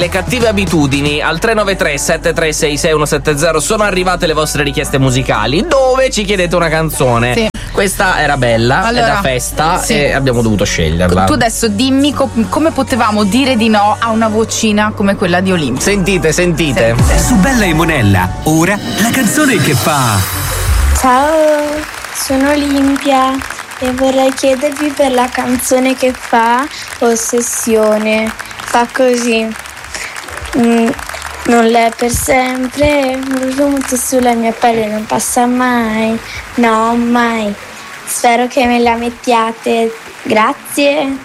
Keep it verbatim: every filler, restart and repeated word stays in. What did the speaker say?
Le cattive abitudini al tre nove tre sette tre sei sei uno sette zero sono arrivate le vostre richieste musicali dove ci chiedete una canzone. Sì. Questa era bella, allora, è da festa, sì, e abbiamo dovuto sceglierla. Tu adesso dimmi co- come potevamo dire di no a una vocina come quella di Olimpia. Sentite, sentite. Sì. Su Bella e Monella, ora la canzone che fa. Ciao, sono Olimpia e vorrei chiedervi per la canzone che fa Ossessione. Fa così. Mm, non l'è per sempre, un profumo sulla mia pelle non passa mai, no mai. Spero che me la mettiate, grazie.